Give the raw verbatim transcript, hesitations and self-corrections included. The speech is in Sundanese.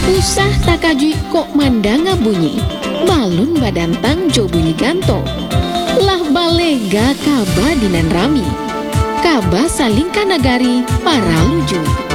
Usah takajui kok mandanga bunyi, balun badantang jo bunyi ganto. Lah balega kaba dinan rami, kaba saling kanagari para luju.